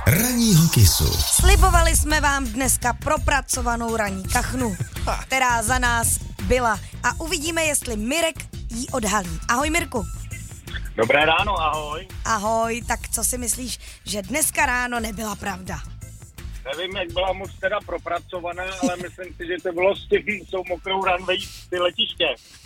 ranního Kissu. Slibovali jsme vám dneska propracovanou ranní kachnu, která za nás byla. A uvidíme, jestli Mirek jí odhalí. Ahoj, Mirku. Dobré ráno, ahoj. Ahoj, tak co si myslíš, že dneska ráno nebyla pravda? Nevím, jak byla moc teda propracovaná, ale myslím si, že to bylo s tím, jsou mokrou runway ty letiště.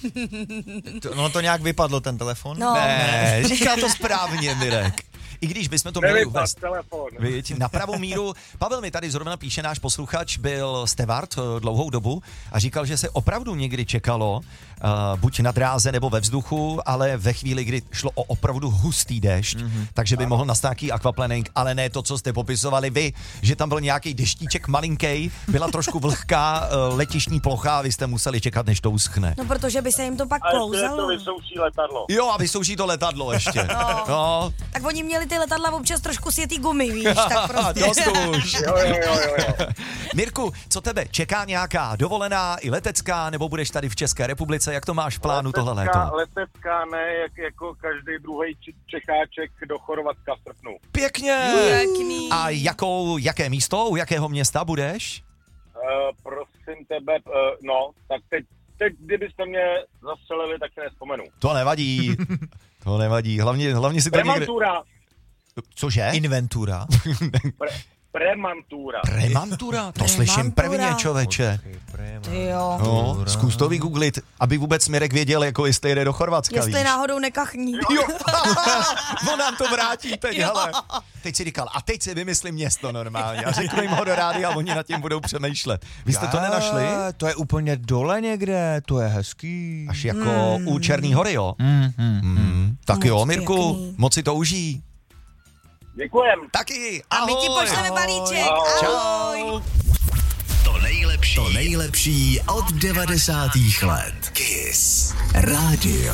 To nějak vypadlo, ten telefon? No. Ne, říká to správně, Mirek. I když bychom to měli uvést telefon. na pravou míru. Pavel mi tady zrovna píše, náš posluchač byl steward dlouhou dobu a říkal, že se opravdu někdy čekalo, buď na dráze nebo ve vzduchu, ale ve chvíli, kdy šlo o opravdu hustý déšť, takže by mohl nastat nějaký aquaplaning, ale ne to, co jste popisovali vy, že tam byl nějaký deštíček malinký, byla trošku vlhká letištní plocha a vy jste museli čekat, než to uschne. No, protože by se jim to pak A ještě klouzalo. to vysouší letadlo. Jo, a vysouší to letadlo ještě. No. Tak oni měli ty letadla občas trošku sjetý gumy, víš, tak prostě. Dost už. Jo. Mirku, co tebe čeká, nějaká dovolená i letecká, nebo budeš tady v České republice? Jak to máš v plánu tohle léto? Letecká ne, jako každý druhý Čecháček do Chorvatska v srpnu. Pěkně! Pěkný. A jaké místo, u jakého města budeš? Prosím tebe, tak teď kdybyste mě zastřelili, tak si nevzpomenu. To nevadí. To nevadí. Hlavně si to někde... Premantura. Cože? Inventura. Premantura. Premantura? To slyším prvně, člověče. Ty jo. No, zkus to vygooglit, aby vůbec Mirek věděl, jako jestli jede do Chorvatska, Jestli víš. náhodou nekachní. Jo, on nám to vrátí teď, hele. Teď si říkal, a teď si vymyslím město normálně a řeknu jim ho do rádia a oni nad tím budou přemýšlet. Vy jste to nenašli? To je úplně dole někde, to je hezký. Až jako u Černý hory, jo? Tak Moc jo, Mirku, pěkný. moc si to užij. Děkujem. Taky, A ahoj. my ti pošleme balíček. Čau. Ahoj. To nejlepší od 90. let. Kiss Radio.